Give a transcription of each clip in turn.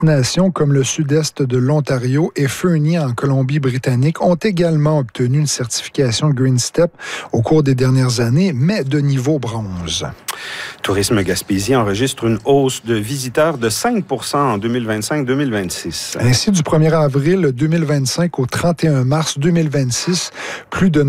destinations comme le sud-est de l'Ontario et Fernie en Colombie-Britannique ont également obtenu une certification de Green Step au cours des dernières années, mais de niveau bronze. Tourisme Gaspésie enregistre une hausse de visiteurs de 5 % en 2025-2026. Ainsi, du 1er avril 2025 au 31 mars 2026, plus de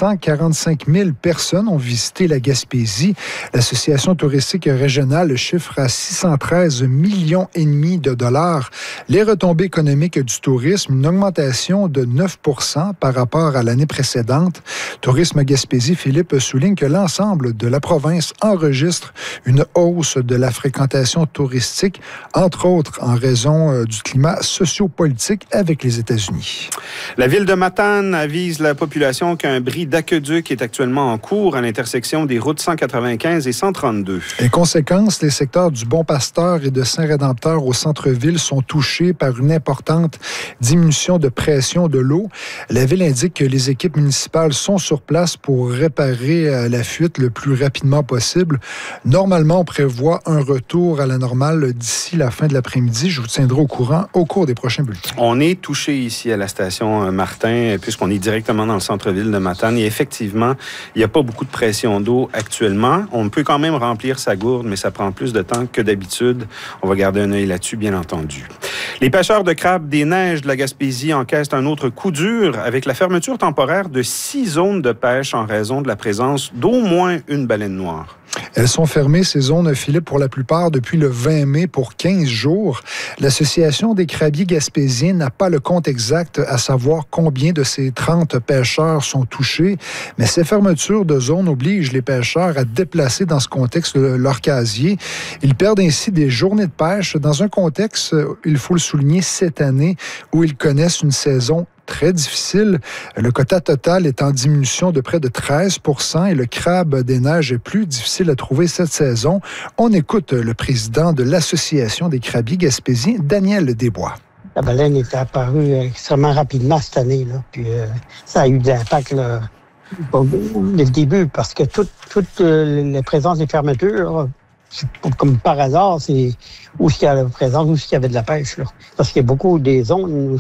945 000 personnes ont visité la Gaspésie. L'Association touristique régionale chiffre à 613 millions et demi de dollars. Les retombées économiques du tourisme, une augmentation de 9 % par rapport à l'année précédente. Tourisme Gaspésie, Philippe souligne que l'ensemble de la province enregistre une hausse de la fréquentation touristique, entre autres en raison du climat sociopolitique avec les États-Unis. La ville de Matane avise la population qu'un bris d'aqueduc est actuellement en cours à l'intersection des routes 195 et 132. Les conséquences, les secteurs du Bon-Pasteur et de Saint-Rédempteur au centre-ville sont touchés par une importante diminution de pression de l'eau. La ville indique que les équipes municipales sont sur place pour réparer la fuite le plus rapidement possible. Normalement, on prévoit un retour à la normale d'ici la fin de l'après-midi. Je vous tiendrai au courant au cours des prochains bulletins. On est touché ici à la station Martin, puisqu'on est directement dans le centre-ville de Matane. Et effectivement, il n'y a pas beaucoup de pression d'eau actuellement. On peut quand même remplir sa gourde, mais ça prend plus de temps que d'habitude. On va garder un œil là-dessus, bien entendu. Les pêcheurs de crabes des neiges de la Gaspésie encaissent un autre coup dur avec la fermeture temporaire de 6 zones de pêche en raison de la présence d'au moins une baleine noire. Elles sont fermées, ces zones, Philippe, pour la plupart depuis le 20 mai pour 15 jours. L'Association des crabiers gaspésiens n'a pas le compte exact à savoir combien de ces 30 pêcheurs sont touchés, mais ces fermetures de zones obligent les pêcheurs à déplacer dans ce contexte leur casier. Ils perdent ainsi des journées de pêche dans un contexte, il faut le souligner, cette année où ils connaissent une saison très difficile. Le quota total est en diminution de près de 13 % et le crabe des neiges est plus difficile à trouver cette saison. On écoute le président de l'Association des crabiers gaspésiens, Daniel Desbois. La baleine est apparue extrêmement rapidement cette année, là. Puis ça a eu de l'impact là, dès le début parce que toute la présence des fermetures, comme par hasard, c'est où il y a la présence, où il y avait de la pêche. Là. Parce qu'il y a beaucoup des zones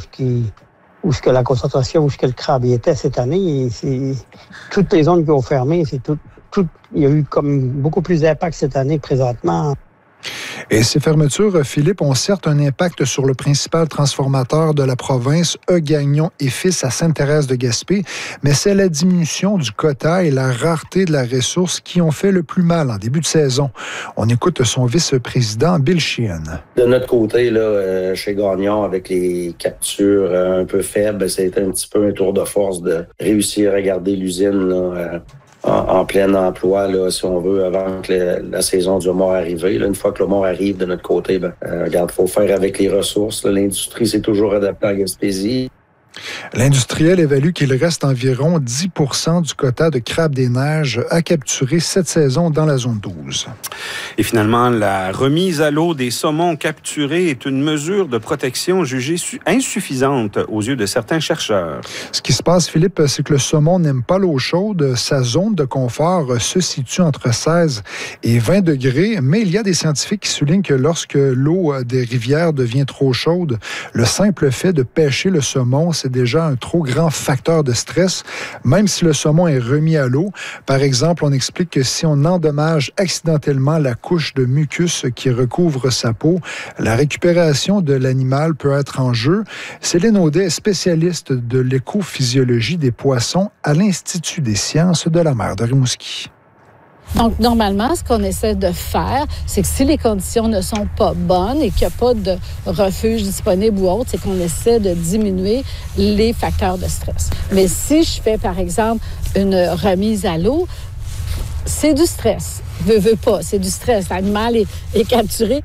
où ce que la concentration, où ce que le crabe y était cette année, et c'est toutes les zones qui ont fermé, c'est tout, il y a eu comme beaucoup plus d'impact cette année présentement. Et ces fermetures, Philippe, ont certes un impact sur le principal transformateur de la province, Gagnon et Fils à Sainte-Thérèse-de-Gaspé, mais c'est la diminution du quota et la rareté de la ressource qui ont fait le plus mal en début de saison. On écoute son vice-président, Bill Sheehan. De notre côté, là, chez Gagnon, avec les captures un peu faibles, ça a été un petit peu un tour de force de réussir à garder l'usine là, en plein emploi, là, si on veut, avant que la saison du homard arrive. Là, une fois que le homard arrive de notre côté, regarde, il faut faire avec les ressources. Là. L'industrie s'est toujours adaptée à Gaspésie. L'industriel évalue qu'il reste environ 10 % du quota de crabe des neiges à capturer cette saison dans la zone 12. Et finalement, la remise à l'eau des saumons capturés est une mesure de protection jugée insuffisante aux yeux de certains chercheurs. Ce qui se passe, Philippe, c'est que le saumon n'aime pas l'eau chaude. Sa zone de confort se situe entre 16 et 20 degrés, mais il y a des scientifiques qui soulignent que lorsque l'eau des rivières devient trop chaude, le simple fait de pêcher le saumon, c'est déjà un trop grand facteur de stress, même si le saumon est remis à l'eau. Par exemple, on explique que si on endommage accidentellement la couche de mucus qui recouvre sa peau, la récupération de l'animal peut être en jeu. Céline Audet, spécialiste de l'écophysiologie des poissons à l'Institut des sciences de la mer de Rimouski. Donc, normalement, ce qu'on essaie de faire, c'est que si les conditions ne sont pas bonnes et qu'il n'y a pas de refuge disponible ou autre, c'est qu'on essaie de diminuer les facteurs de stress. Mais si je fais, par exemple, une remise à l'eau, c'est du stress. Veux pas, c'est du stress. L'animal est capturé.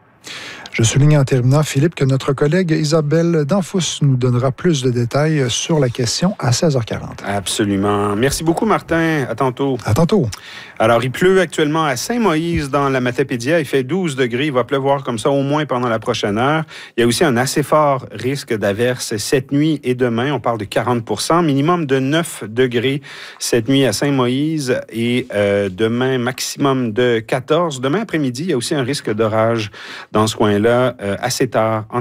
Je souligne en terminant, Philippe, que notre collègue Isabelle Danfous nous donnera plus de détails sur la question à 16h40. Absolument. Merci beaucoup, Martin. À tantôt. À tantôt. Alors, il pleut actuellement à Saint-Moïse dans la Matapédia. Il fait 12 degrés. Il va pleuvoir comme ça au moins pendant la prochaine heure. Il y a aussi un assez fort risque d'averse cette nuit et demain. On parle de 40 %, minimum de 9 degrés cette nuit à Saint-Moïse et demain, maximum de 14. Demain après-midi, il y a aussi un risque d'orage dans ce coin-là assez tard.